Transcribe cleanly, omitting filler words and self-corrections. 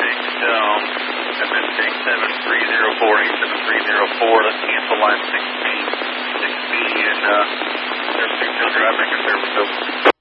MSJ 7304, 87304, let's cancel line 6B, and there's 2 field drive, make a service over.